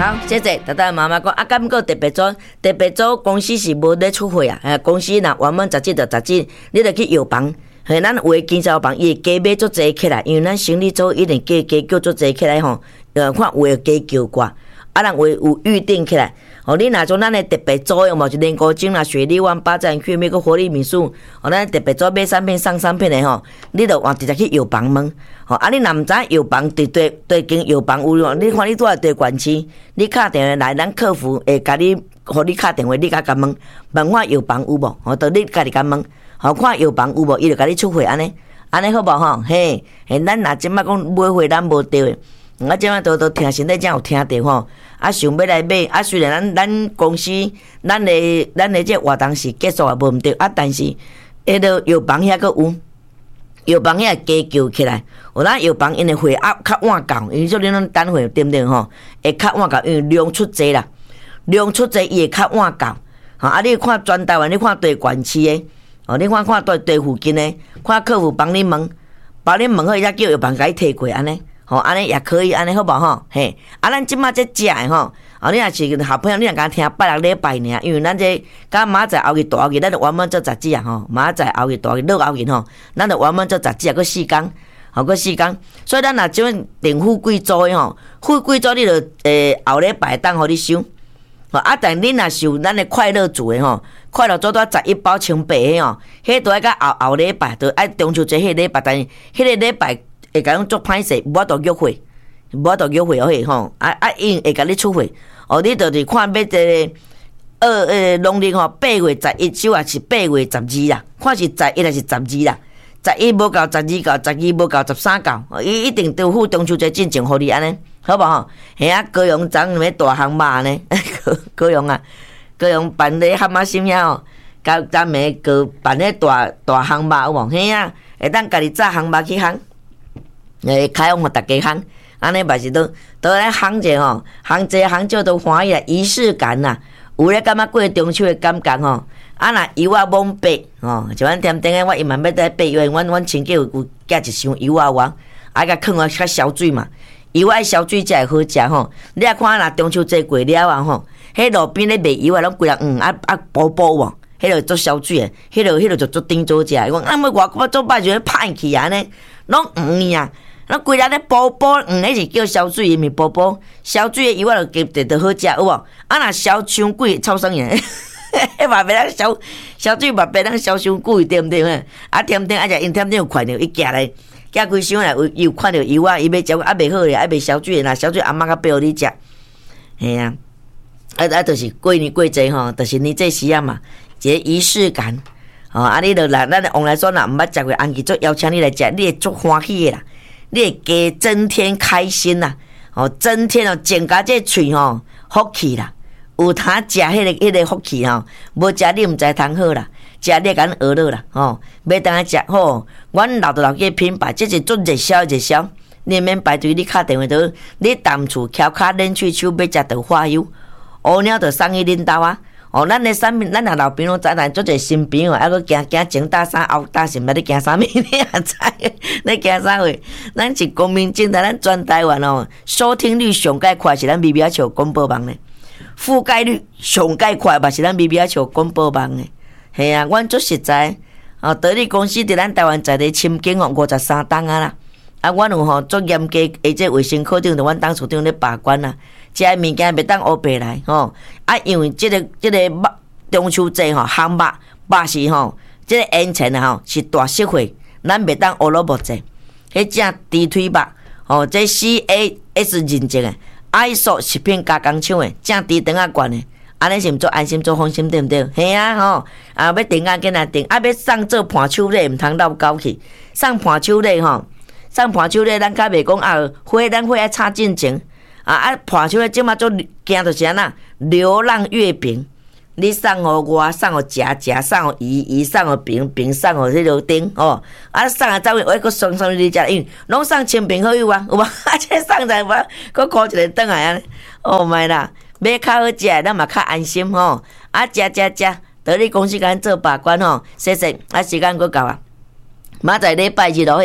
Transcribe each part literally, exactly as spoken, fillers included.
好，谢谢。大家妈妈讲啊，敢过特别组，特别组公司是无咧出货啊。哎，公司若原本十只就十只，你著去药房。嘿，咱有诶经销房，伊会加买足济起来，因为咱生理组一定加加叫足济起来吼。呃，看有诶加叫挂，啊，人有有预定起来。哦，你若种咱诶特别组有无？就连固精啦、雪利湾、巴赞去美个活力米素，哦，咱特别组买产品上产品诶吼，你著换直接去药房问。吼，啊，你若毋知药房伫对对间药房有哦，你看你拄在对县市，你敲电话来，咱客服会甲你，互你敲电话，你甲甲问，问看药房有无？吼，到你家己甲问，吼，看药房有无，伊就甲你出货安尼，安尼好无吼？嘿，嘿，咱若即摆讲买货咱无对诶。我即摆都都听身体才有听着吼，啊想要来买，啊虽然咱咱公司咱的咱的这活动是结束也无毋对，啊但是迄个药房遐个有，药房遐加叫起来，有咱药房因的货压较晚到，因为说恁拢等货对毋对吼？会较晚到，因为量出济啦，量出济伊会较晚到，吼啊你看全台湾，你看对县市的，哦你看看对对附近的，看客户帮你问，帮你问好伊才叫药房甲伊摕过安尼。吼，安尼也可以，安尼好无吼？嘿，啊，咱即马这食诶吼，啊，你若是好朋友，你若敢听拜六礼拜尔，因为咱这甲明仔载后日大后日，咱就原本做十只啊吼，明仔载后日大后日落后日吼，咱就原本做十只啊，搁四工，吼，搁四工，所以咱若即阵订富贵组诶吼，富贵组你就诶后礼拜当互你收，吼，啊，但恁若是有咱诶快乐组诶吼，快乐组拄十一包千八诶吼，迄都爱甲后后礼拜，就爱中秋节迄礼拜，但是迄个礼拜。会甲侬做歹势，无法度约会，无法度约会哦嘿吼，啊啊因会甲你出货，哦你就是看要这二呃农历吼八月十一首也是八月十二啦，看是十一还是十二啦，十一无够十二够，十二无够十三够，伊一定都付中秋节进前互你安尼，好无吼？嘿啊高雄长咩大项肉呢？高雄啊，高雄办咧蛤蟆心遐吼，甲咱咩个办咧大大项肉有无？嘿啊，会当家己炸项肉去烘。诶，开放互大家烘，安尼嘛是都都来烘者吼，烘者烘少都欢喜啦，仪式感啦，有咧感觉过中秋的感觉吼。啊，若油啊罔白吼，就阮添顶个我伊嘛要在白油，阮阮亲戚有有加一箱油啊哇，啊甲放啊较消水嘛，油爱消水才会好食吼。你啊看若中秋节过了啊吼，迄路边咧卖油啊，拢规人嗯啊啊薄薄喎，迄落做消水诶，迄落迄落就做顶做食。伊讲啊，要外国做摆就歹去安尼，拢黄呀。咱规日咧煲煲，嗯，迄是叫烧水，伊咪煲煲烧水诶油啊，就加得好食，有无？啊，若烧伤贵，超生样，迄嘛袂当烧烧水嘛袂当烧伤贵，对毋对？啊，添丁啊，只因添丁有看着伊夹来，夹规箱来有有看着油啊，伊要食啊袂好咧，啊袂烧水，若烧水阿妈较备互你食，嘿啊，啊啊，就是过年过节吼，就是你这时啊嘛，一个仪式感，哦，啊，你著来咱往来说若毋捌食过，安记做邀请你来食，你会足欢喜诶啦。你会加增添开心啦，哦，增添哦，增加这喙吼福气啦，有通食迄个迄个福气吼，无食你毋知通好啦，食你敢学乐啦，吼，要当食吼，阮老着老去品牌，这是做热销热销，你免排队，你敲电话倒，你淡厝翘脚冷喙手要食豆花油，乌鸟着送去恁兜啊。哦，咱的产品，咱若老朋友知，但做者新朋友，还佫惊惊前搭衫后搭是毋知你惊啥物，你也知，你惊啥货？咱是光明正大，咱全台湾哦，收听率上介快是咱 B B 啊笑广播网的，覆盖率上介快嘛是咱 B B 啊笑广播网的，系啊，阮足实在，哦，得力公司伫咱台湾在地深耕哦五十三档啊啦，啊，阮有吼做严格，而且卫生科长，着阮当处长咧把关啦。食诶物件袂当乌白来吼，啊，因为即、这个即、这个肉中秋节吼，烘肉肉是吼，即、这个烟尘啊吼是大实惠，咱袂当乌萝卜节。迄只猪腿肉吼，这 C A S 认证诶 ，I S O 食品加工厂诶，正猪肠仔罐诶，安尼是毋做安心做放心对毋对？嘿啊吼，啊要订啊，紧来订，啊要送做盘手礼，毋通漏交去，送盘手礼吼，送盘手礼，咱较袂讲啊，花咱花爱插进前。啊啊！盘手咧，即马做惊就是安那流浪月饼，你送互我，送互食食，送互姨姨，送互平平，送互迄落顶哦。啊，送啊，走去，我搁送送你食，因为拢送亲朋好友啊，有无？啊，这送在无，搁靠一个转来安尼。哦妈啦，买较好食，咱嘛较安心吼。啊，食食食，得你公司甲咱做把关吼，谢谢。啊，时间搁到啊，明仔载礼拜日咯嘿。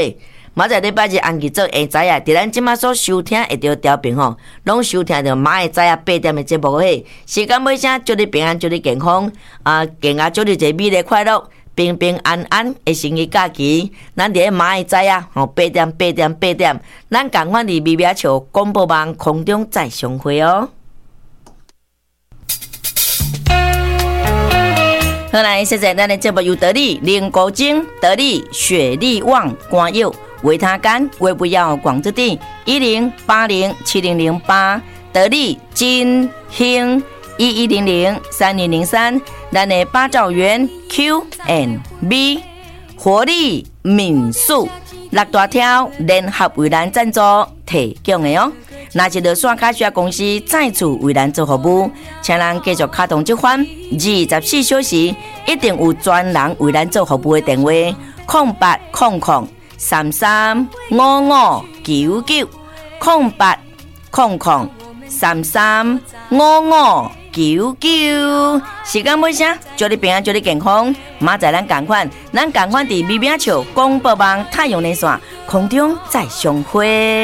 明仔礼拜日暗记做会知啊，伫咱即马所收听会着调频吼，拢收听着明会知啊八点的节目嘿。时间尾声，祝你平安，祝你健康啊，健啊，祝你一个美丽快乐。平平安安的生日假期，咱伫马会知啊，吼八点八点八点，咱共款伫微微笑广播网空中再相会哦。好来，现在咱的节目由得力、林国晶、得力、雪力旺、关佑、维他干、微不要广之地一零八零七零零八，得力金兴。一一零零三零零三，咱的八兆元 Q and B 活力民宿六大条联合为咱赞助提供的哦。若是着线卡需要公司再次为咱做服务，请咱继续卡通这款二十四小时一定有专人为咱做服务的电话：空八空空三三五五九九空八空空三三五五。九九，时间尾声，祝你平安，祝你健康。明仔咱同款，咱同款伫微微笑广播网太阳连线空中再相会。